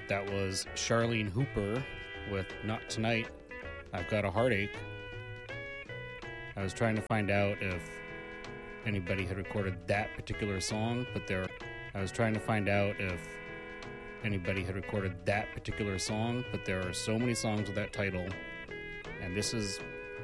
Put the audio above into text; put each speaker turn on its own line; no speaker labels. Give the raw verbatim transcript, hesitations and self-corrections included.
That was Charlene Hooper with Not Tonight, I've Got a Heartache. I was trying to find out if anybody had recorded that particular song, but there I was trying to find out if anybody had recorded that particular song, but there are so many songs with that title, and this is